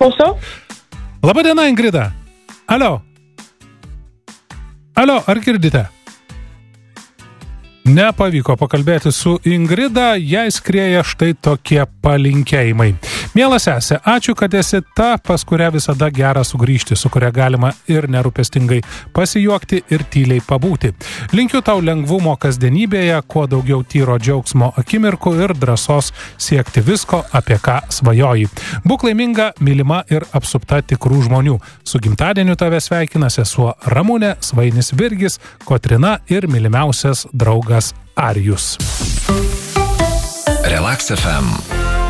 Klausau. Labadiena, Ingrida. Alio, ar girdite? Nepavyko pakalbėti su Ingrida, jai skrieja štai tokie palinkėjimai. Miela sesė, ačiū, kad esi ta, pas kurią visada gera sugrįžti, su kuria galima ir nerūpestingai pasijuokti ir tyliai pabūti. Linkiu tau lengvumo kasdienybėje, kuo daugiau tyro džiaugsmo akimirkų ir drąsos siekti visko, apie ką svajoji. Būk laiminga, mylima ir apsupta tikrų žmonių. Su gimtadieniu tave sveikina sesuo Ramunė, svainis Virgis, Kotrina ir mylimiausias draugas Arijus. Relax FM.